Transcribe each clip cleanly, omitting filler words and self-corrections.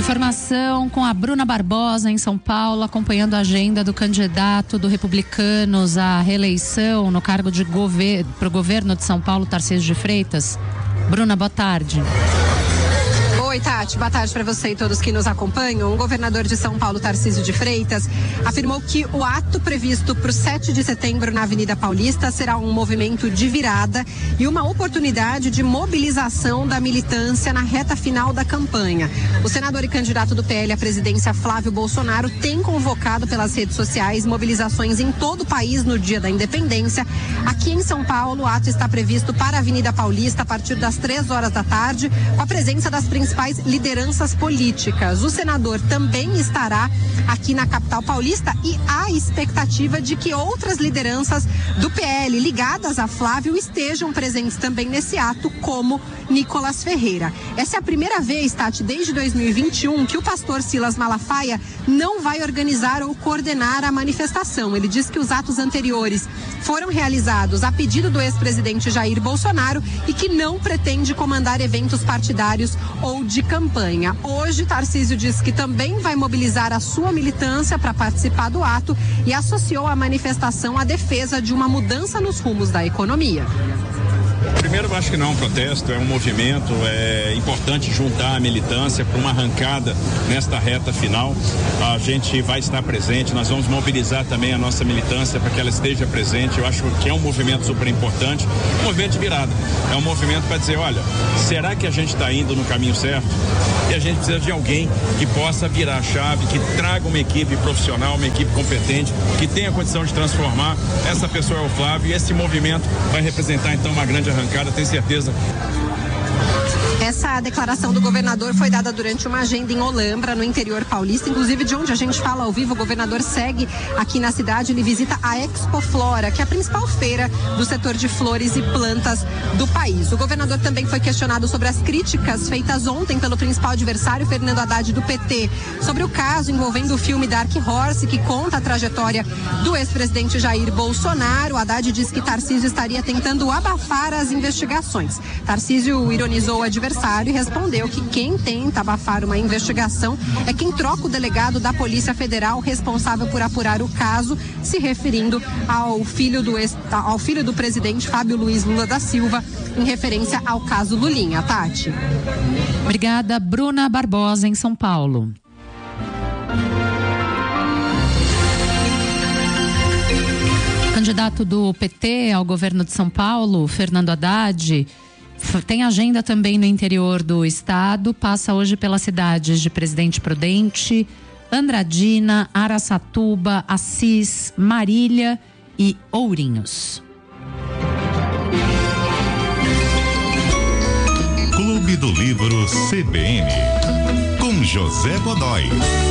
Informação com a Bruna Barbosa em São Paulo, acompanhando a agenda do candidato do Republicanos à reeleição no cargo de para o governo de São Paulo, Tarcísio de Freitas. Bruna, boa tarde. Oi, Tati. Boa tarde para você e todos que nos acompanham. O governador de São Paulo, Tarcísio de Freitas, afirmou que o ato previsto para o 7 de setembro na Avenida Paulista será um movimento de virada e uma oportunidade de mobilização da militância na reta final da campanha. O senador e candidato do PL à presidência, Flávio Bolsonaro, tem convocado pelas redes sociais mobilizações em todo o país no Dia da Independência. Aqui em São Paulo, o ato está previsto para a Avenida Paulista a partir das 3 horas da tarde, com a presença das principais lideranças políticas. O senador também estará aqui na capital paulista e há expectativa de que outras lideranças do PL ligadas a Flávio estejam presentes também nesse ato, como Nicolas Ferreira. Essa é a primeira vez, Tati, desde 2021, que o pastor Silas Malafaia não vai organizar ou coordenar a manifestação. Ele diz que os atos anteriores foram realizados a pedido do ex-presidente Jair Bolsonaro e que não pretende comandar eventos partidários ou de campanha. Hoje, Tarcísio diz que também vai mobilizar a sua militância para participar do ato e associou a manifestação à defesa de uma mudança nos rumos da economia. Primeiro, eu acho que não é um protesto, é um movimento, é importante juntar a militância para uma arrancada nesta reta final. A gente vai estar presente, nós vamos mobilizar também a nossa militância para que ela esteja presente. Eu acho que é um movimento super importante, um movimento de virada. É um movimento para dizer, olha, será que a gente está indo no caminho certo? E a gente precisa de alguém que possa virar a chave, que traga uma equipe profissional, uma equipe competente, que tenha condição de transformar. Essa pessoa é o Flávio e esse movimento vai representar então uma grande arrancada, tenho certeza. Essa declaração do governador foi dada durante uma agenda em Olambra, no interior paulista, inclusive de onde a gente fala ao vivo. O governador segue aqui na cidade, ele visita a Expo Flora, que é a principal feira do setor de flores e plantas do país. O governador também foi questionado sobre as críticas feitas ontem pelo principal adversário, Fernando Haddad, do PT, sobre o caso envolvendo o filme Dark Horse, que conta a trajetória do ex-presidente Jair Bolsonaro. O Haddad diz que Tarcísio estaria tentando abafar as investigações. Tarcísio ironizou o adversário e respondeu que quem tenta abafar uma investigação é quem troca o delegado da Polícia Federal responsável por apurar o caso, se referindo ao filho do presidente Fábio Luiz Lula da Silva, em referência ao caso Lulinha. Tati. Obrigada, Bruna Barbosa, em São Paulo. O candidato do PT ao governo de São Paulo, Fernando Haddad, tem agenda também no interior do estado, passa hoje pelas cidades de Presidente Prudente, Andradina, Araçatuba, Assis, Marília e Ourinhos. Clube do Livro CBN, com José Godoy.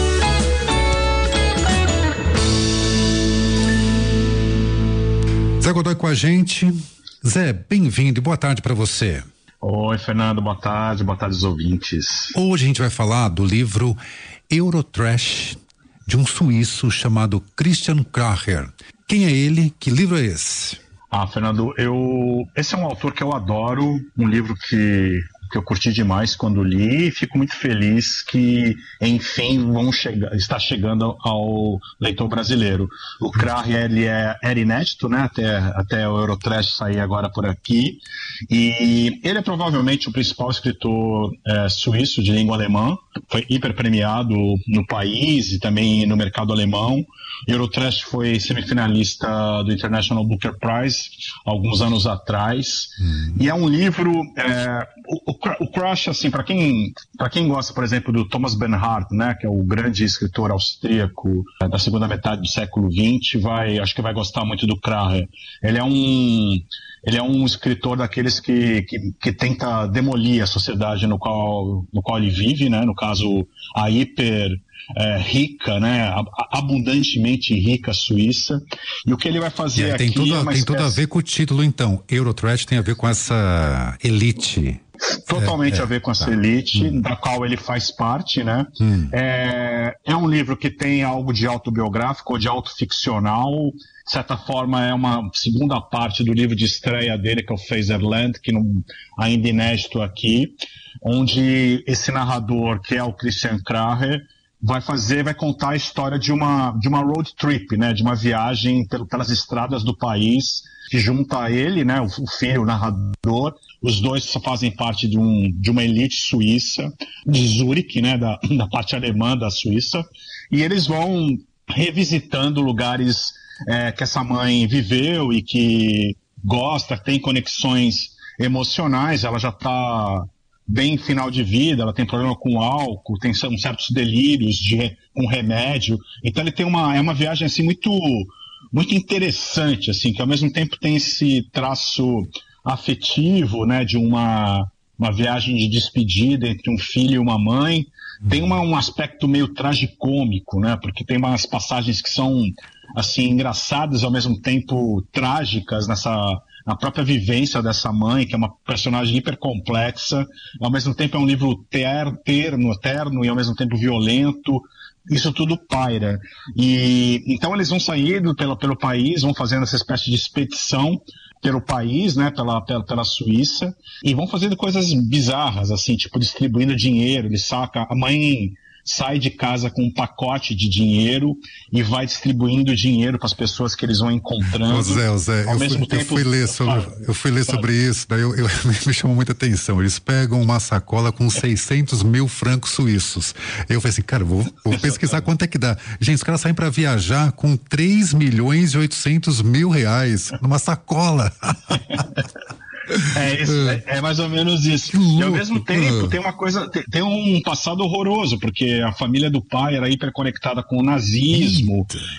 Zé Godoy com a gente. Zé, bem-vindo e boa tarde para você. Oi, Fernando, boa tarde aos ouvintes. Hoje a gente vai falar do livro Eurotrash, de um suíço chamado Christian Kracher. Quem é ele? Que livro é esse? Fernando, esse é um autor que eu adoro, um livro que eu curti demais quando li, e fico muito feliz que, enfim, está chegando ao leitor brasileiro. O Kracher, ele era inédito, né, até o Eurotrash sair agora por aqui, e ele é provavelmente o principal escritor suíço de língua alemã, foi hiper premiado no país e também no mercado alemão. Eurotrash foi semifinalista do International Booker Prize alguns anos atrás, e é um livro, o Crush, assim, para quem gosta, por exemplo, do Thomas Bernhard, né, que é o grande escritor austríaco da segunda metade do século XX, acho que vai gostar muito do Kracher. Ele é um escritor daqueles que tenta demolir a sociedade no qual ele vive, né, no caso a rica, né, abundantemente rica Suíça. E o que ele vai fazer aqui tem tudo a ver com o título, então. Eurotrash tem a ver com essa elite. Totalmente a ver com essa elite, da qual ele faz parte, né? É um livro que tem algo de autobiográfico ou de autoficcional. De certa forma, é uma segunda parte do livro de estreia dele, que é o Faserland, que ainda inédito aqui, onde esse narrador, que é o Christian Kraher, vai contar a história de uma road trip, né? De uma viagem pelas estradas do país, que junta a ele, né? O filho, o narrador. Os dois fazem parte de uma elite suíça, de Zurique, né? Da parte alemã da Suíça. E eles vão revisitando lugares que essa mãe viveu e que gosta, tem conexões emocionais. Ela já está bem final de vida, ela tem problema com álcool, tem certos delírios com remédio. Então ele tem uma viagem assim muito, muito interessante, assim, que ao mesmo tempo tem esse traço afetivo, né, de uma viagem de despedida entre um filho e uma mãe. Tem um aspecto meio tragicômico, né, porque tem umas passagens que são assim engraçadas, ao mesmo tempo trágicas na própria vivência dessa mãe, que é uma personagem hiper complexa. Ao mesmo tempo é um livro terno e ao mesmo tempo violento. Isso tudo paira. E então eles vão saindo pelo país, vão fazendo essa espécie de expedição pelo país, né, pela Suíça, e vão fazendo coisas bizarras, assim, tipo distribuindo dinheiro. A mãe sai de casa com um pacote de dinheiro e vai distribuindo dinheiro para as pessoas que eles vão encontrando. Zé, eu fui ler sobre isso, daí me chamou muita atenção. Eles pegam uma sacola com 600 mil francos suíços. Eu falei assim, cara, vou pesquisar quanto é que dá. Gente, os caras saem para viajar com 3.800.000 reais numa sacola. É mais ou menos isso. E ao mesmo tempo tem uma coisa, tem um passado horroroso, porque a família do pai era hiperconectada com o nazismo.